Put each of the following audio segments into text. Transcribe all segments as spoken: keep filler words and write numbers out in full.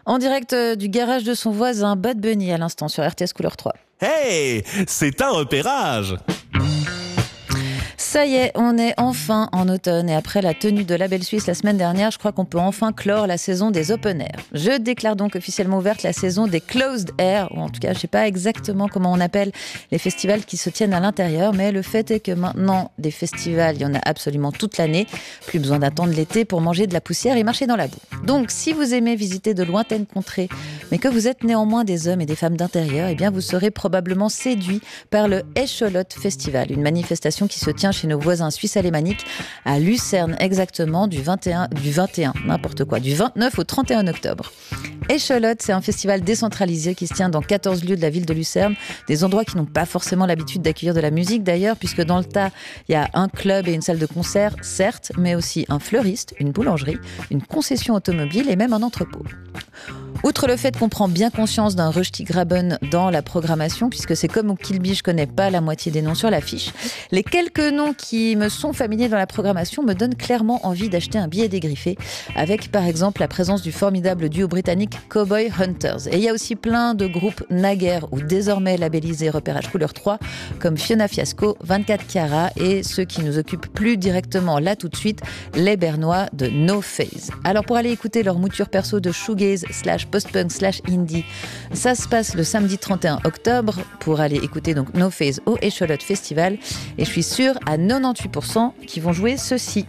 En direct euh, du garage de son voisin, Bad Bunny à l'instant sur R T S Couleur trois. Hey, c'est un repérage! Ça y est, on est enfin en automne et après la tenue de la Belle Suisse la semaine dernière, je crois qu'on peut enfin clore la saison des open air. Je déclare donc officiellement ouverte la saison des closed air, ou en tout cas je sais pas exactement comment on appelle les festivals qui se tiennent à l'intérieur, mais le fait est que maintenant des festivals, il y en a absolument toute l'année, plus besoin d'attendre l'été pour manger de la poussière et marcher dans la boue. Donc si vous aimez visiter de lointaines contrées, mais que vous êtes néanmoins des hommes et des femmes d'intérieur, eh bien vous serez probablement séduit par le Écholote Festival, une manifestation qui se tient chez nos voisins suisses alémaniques à Lucerne exactement du vingt et un, du vingt et un, n'importe quoi, du vingt-neuf au trente et un octobre. Écholote, c'est un festival décentralisé qui se tient dans quatorze lieux de la ville de Lucerne, des endroits qui n'ont pas forcément l'habitude d'accueillir de la musique d'ailleurs, puisque dans le tas, il y a un club et une salle de concert, certes, mais aussi un fleuriste, une boulangerie, une concession automobile et même un entrepôt. Outre le fait qu'on prend bien conscience d'un Rösti-Graben dans la programmation, puisque c'est comme au Kill Bill, je connais pas la moitié des noms sur l'affiche, les quelques noms qui me sont familiers dans la programmation me donnent clairement envie d'acheter un billet dégriffé, avec par exemple la présence du formidable duo britannique Cowboy Hunters. Et il y a aussi plein de groupes naguère ou désormais labellisés Repérage Couleur trois, comme Fiona Fiasco, vingt-quatre carats et ceux qui nous occupent plus directement là tout de suite, les Bernois de No Phase. Alors pour aller écouter leur mouture perso de shoegaze slash post-punk slash indie, ça se passe le samedi trente et un octobre pour aller écouter donc No Phase au Écholote Festival, et je suis sûre à quatre-vingt-dix-huit pour cent qui vont jouer ceci.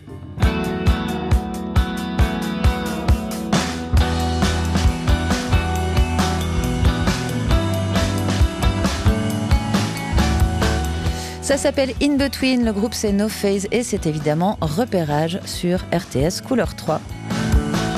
Ça s'appelle In Between, le groupe c'est No Phase et c'est évidemment Repérage sur R T S Couleur trois.